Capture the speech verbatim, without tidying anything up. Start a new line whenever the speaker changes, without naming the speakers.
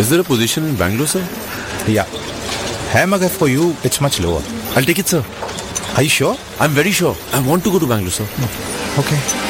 Is there a position in Bangalore, sir?
Yeah. है मगर for you, it's much lower.
I'll take it, sir.
Are you sure?
I'm very sure. I want to go to Bangalore, sir.
Okay.